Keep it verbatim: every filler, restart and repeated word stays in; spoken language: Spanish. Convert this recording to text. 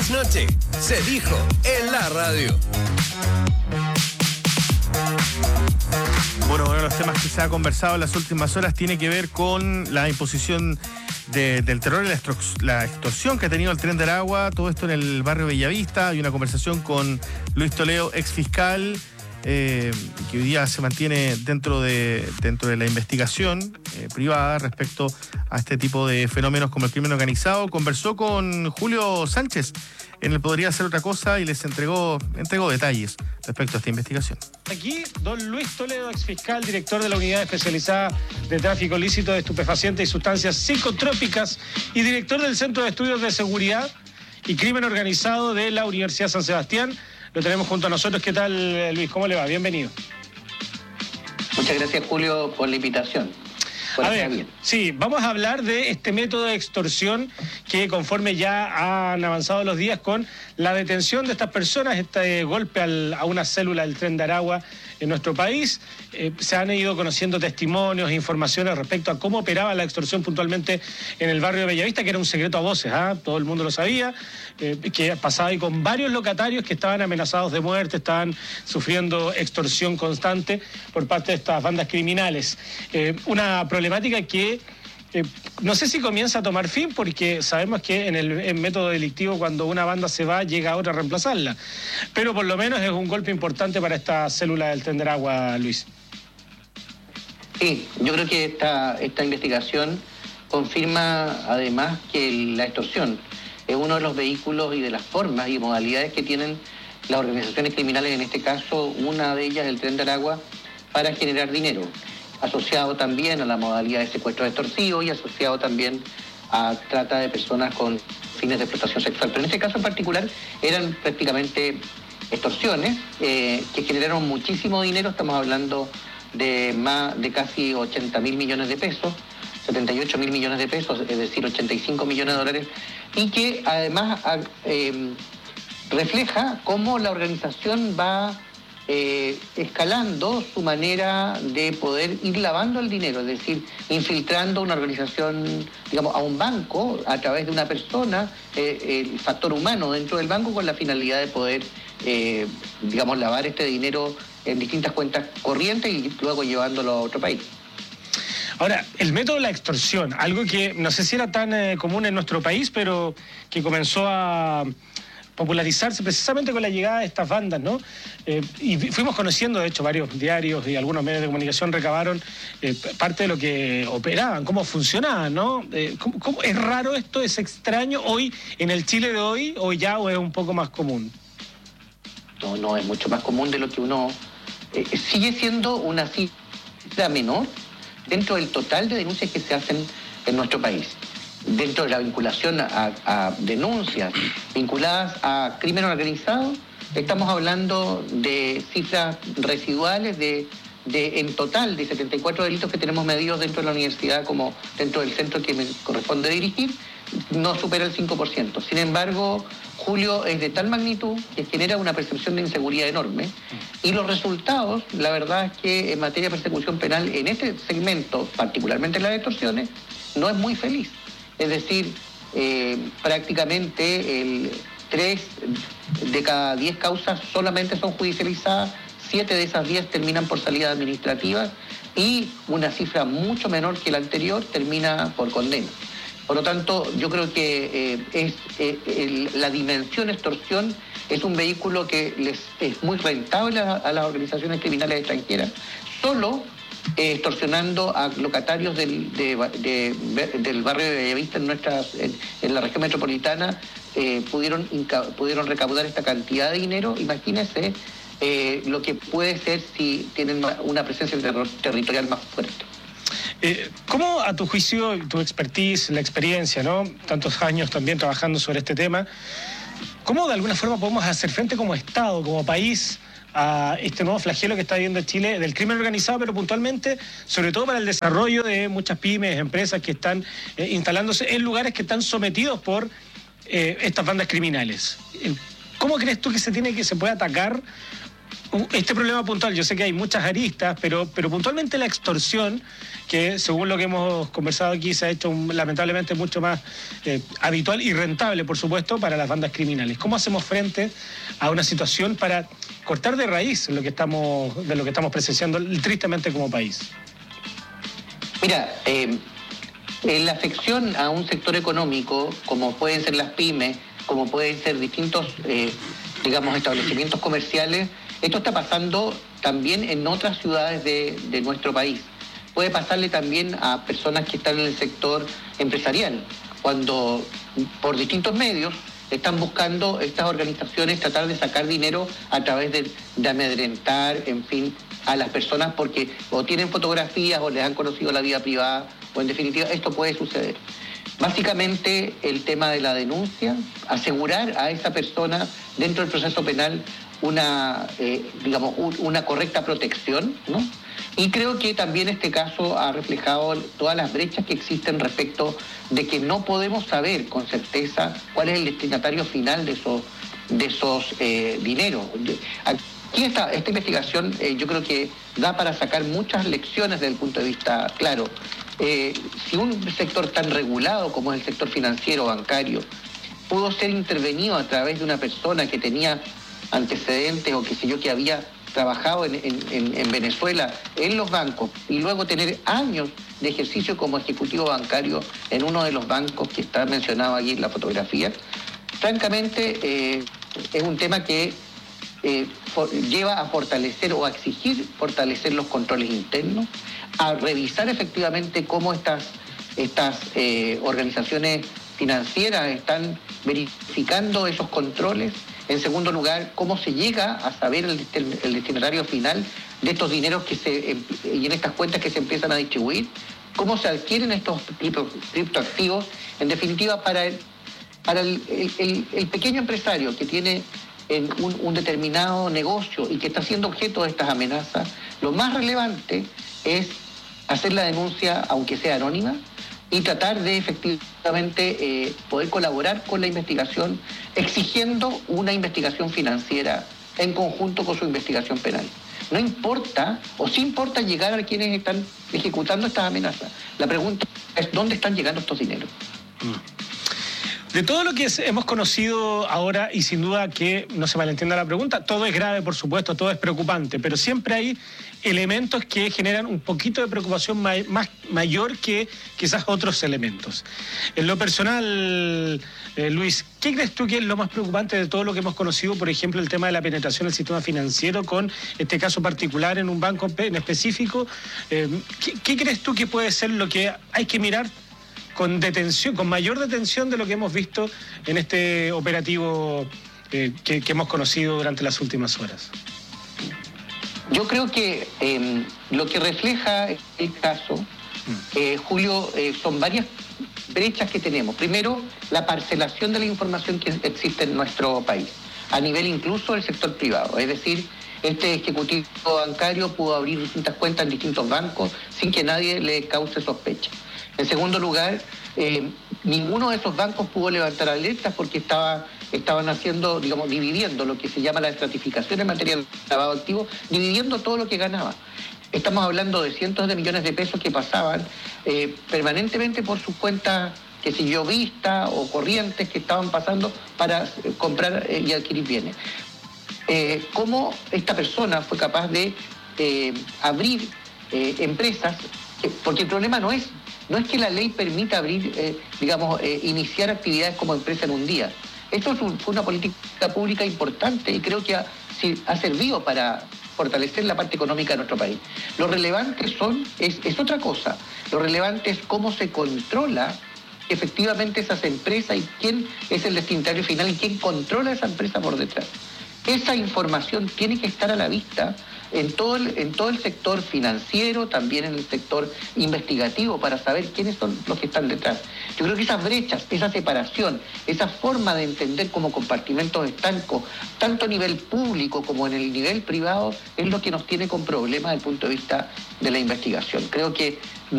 trasnoche se dijo en la radio. Bueno, uno de los temas que se ha conversado en las últimas horas tiene que ver con la imposición de, del terror y la, la extorsión que ha tenido el Tren de Aragua, todo esto en el barrio Bellavista. Hay una conversación con Luis Toledo, ex fiscal, eh, que hoy día se mantiene dentro de, dentro de la investigación eh, privada respecto a este tipo de fenómenos como el crimen organizado. Conversó con Julio Sánchez en el Podría Ser Otra Cosa y les entregó, entregó detalles respecto a esta investigación. Aquí, don Luis Toledo, exfiscal, director de la Unidad Especializada de Tráfico Ilícito de Estupefacientes y Sustancias Psicotrópicas y director del Centro de Estudios de Seguridad y Crimen Organizado de la Universidad San Sebastián. Lo tenemos junto a nosotros. ¿Qué tal, Luis? ¿Cómo le va? Bienvenido. Muchas gracias, Julio, por la invitación. A ver, sí, vamos a hablar de este método de extorsión que conforme ya han avanzado los días con la detención de estas personas, este golpe al, a una célula del Tren de Aragua en nuestro país. Eh, se han ido conociendo testimonios e informaciones respecto a cómo operaba la extorsión puntualmente en el barrio de Bellavista, que era un secreto a voces, ¿eh? Todo el mundo lo sabía, eh, que pasaba ahí con varios locatarios que estaban amenazados de muerte, estaban sufriendo extorsión constante por parte de estas bandas criminales. Eh, una problemática que Eh, no sé si comienza a tomar fin, porque sabemos que en el en método delictivo, cuando una banda se va, llega otra a reemplazarla. Pero por lo menos es un golpe importante para esta célula del Tren de Aragua, Luis. Sí, yo creo que esta, esta investigación confirma además que la extorsión es uno de los vehículos y de las formas y modalidades que tienen las organizaciones criminales, en este caso una de ellas, el Tren de Aragua, para generar dinero, asociado también a la modalidad de secuestro extorsivo y asociado también a trata de personas con fines de explotación sexual. Pero en este caso en particular eran prácticamente extorsiones eh, que generaron muchísimo dinero. Estamos hablando de más de casi ochenta mil millones de pesos, setenta y ocho mil millones de pesos, es decir, ochenta y cinco millones de dólares, y que además eh, refleja cómo la organización va Eh, escalando su manera de poder ir lavando el dinero, es decir, infiltrando una organización, digamos, a un banco a través de una persona, eh, el factor humano dentro del banco, con la finalidad de poder, eh, digamos, lavar este dinero en distintas cuentas corrientes y luego llevándolo a otro país. Ahora, el método de la extorsión, algo que no sé si era tan eh, común en nuestro país, pero que comenzó a popularizarse precisamente con la llegada de estas bandas, ¿no? Eh, y fuimos conociendo, de hecho, varios diarios y algunos medios de comunicación recabaron eh, parte de lo que operaban, cómo funcionaban, ¿no? Eh, ¿cómo, cómo, ¿Es raro esto? ¿Es extraño hoy, en el Chile de hoy, o ya o es un poco más común? No, no, es mucho más común de lo que uno... Eh, sigue siendo una cifra menor dentro del total de denuncias que se hacen en nuestro país. Dentro de la vinculación a, a denuncias vinculadas a crimen organizado, estamos hablando de cifras residuales de, de en total de setenta y cuatro delitos que tenemos medidos dentro de la universidad, como dentro del centro que me corresponde dirigir, no supera el cinco por ciento. Sin embargo, Julio, es de tal magnitud que genera una percepción de inseguridad enorme, y los resultados, la verdad es que en materia de persecución penal en este segmento, particularmente en las extorsiones, no es muy feliz. Es decir, eh, prácticamente el tres de cada diez causas solamente son judicializadas, siete de esas diez terminan por salida administrativa y una cifra mucho menor que la anterior termina por condena. Por lo tanto, yo creo que eh, es, eh, el, la dimensión extorsión es un vehículo que les es muy rentable a, a las organizaciones criminales extranjeras, solo Eh, extorsionando a locatarios del, de, de, del barrio de Bellavista en, nuestras, en, en la región metropolitana, eh, pudieron, inca, pudieron recaudar esta cantidad de dinero. Imagínense eh, lo que puede ser si tienen una presencia ter territorial más fuerte. Eh, ¿Cómo, a tu juicio, tu expertise, la experiencia, ¿no? Tantos años también trabajando sobre este tema, cómo de alguna forma podemos hacer frente como Estado, como país, a este nuevo flagelo que está viviendo Chile del crimen organizado, pero puntualmente, sobre todo para el desarrollo de muchas pymes, empresas que están eh, instalándose en lugares que están sometidos por eh, estas bandas criminales? ¿Cómo crees tú que se tiene que se puede atacar Este problema puntual, yo sé que hay muchas aristas, pero, pero puntualmente la extorsión, que según lo que hemos conversado aquí se ha hecho un, lamentablemente mucho más eh, habitual y rentable, por supuesto, para las bandas criminales. ¿Cómo hacemos frente a una situación para cortar de raíz lo que estamos, de lo que estamos presenciando tristemente como país? Mira, eh, en la afección a un sector económico, como pueden ser las pymes, como pueden ser distintos, eh, digamos, establecimientos comerciales, esto está pasando también en otras ciudades de, de nuestro país. Puede pasarle también a personas que están en el sector empresarial, cuando por distintos medios están buscando estas organizaciones tratar de sacar dinero a través de, de amedrentar, en fin, a las personas porque o tienen fotografías o les han conocido la vida privada, o en definitiva esto puede suceder. Básicamente el tema de la denuncia, asegurar a esa persona dentro del proceso penal una, eh, digamos, una correcta protección, ¿no? Y creo que también este caso ha reflejado todas las brechas que existen respecto de que no podemos saber con certeza cuál es el destinatario final de esos, de esos eh, dineros. Aquí esta, esta investigación eh, yo creo que da para sacar muchas lecciones desde el punto de vista claro. Eh, si un sector tan regulado como es el sector financiero bancario pudo ser intervenido a través de una persona que tenía antecedentes o qué sé yo, que había trabajado en, en, en Venezuela en los bancos y luego tener años de ejercicio como ejecutivo bancario en uno de los bancos que está mencionado aquí en la fotografía, francamente eh, es un tema que eh, for, lleva a fortalecer o a exigir fortalecer los controles internos, a revisar efectivamente cómo estas, estas eh, organizaciones financieras están verificando esos controles. En segundo lugar, cómo se llega a saber el, el destinatario final de estos dineros que se y en estas cuentas que se empiezan a distribuir, cómo se adquieren estos cripto, criptoactivos, en definitiva para el, para el, el, el pequeño empresario que tiene un, un determinado negocio y que está siendo objeto de estas amenazas, lo más relevante es hacer la denuncia, aunque sea anónima, y tratar de efectivamente eh, poder colaborar con la investigación, exigiendo una investigación financiera en conjunto con su investigación penal. No importa, o sí importa llegar a quienes están ejecutando estas amenazas. La pregunta es, ¿dónde están llegando estos dineros? De todo lo que es, hemos conocido ahora, y sin duda que no se malentienda la pregunta, todo es grave, por supuesto, todo es preocupante, pero siempre hay elementos que generan un poquito de preocupación may, más, mayor que quizás otros elementos. En lo personal, eh, Luis, ¿qué crees tú que es lo más preocupante de todo lo que hemos conocido? Por ejemplo, el tema de la penetración del sistema financiero con este caso particular en un banco en específico. Eh, ¿qué, ¿Qué crees tú que puede ser lo que hay que mirar con detención, con mayor detención de lo que hemos visto en este operativo eh, que, que hemos conocido durante las últimas horas? Yo creo que eh, lo que refleja el caso, eh, Julio, eh, son varias brechas que tenemos. Primero, la parcelación de la información que existe en nuestro país, a nivel incluso del sector privado. Es decir, este ejecutivo bancario pudo abrir distintas cuentas en distintos bancos sin que nadie le cause sospecha. En segundo lugar, eh, ninguno de esos bancos pudo levantar alertas porque estaba, estaban haciendo, digamos, dividiendo lo que se llama la estratificación en materia de lavado de activos, dividiendo todo lo que ganaba. Estamos hablando de cientos de millones de pesos que pasaban eh, permanentemente por sus cuentas, que si yo vista o corrientes que estaban pasando para eh, comprar eh, y adquirir bienes. Eh, ¿Cómo esta persona fue capaz de eh, abrir eh, empresas? Porque el problema no es No es que la ley permita abrir, eh, digamos, eh, iniciar actividades como empresa en un día. Esto es un, fue una política pública importante y creo que ha, sí, ha servido para fortalecer la parte económica de nuestro país. Lo relevante son, es, es otra cosa. Lo relevante es cómo se controla efectivamente esas empresas y quién es el destinatario final y quién controla esa empresa por detrás. Esa información tiene que estar a la vista en todo el, en todo el sector financiero, también en el sector investigativo, para saber quiénes son los que están detrás. Yo creo que esas brechas, esa separación, esa forma de entender como compartimentos estancos, tanto a nivel público como en el nivel privado, es lo que nos tiene con problemas desde el punto de vista de la investigación. Creo que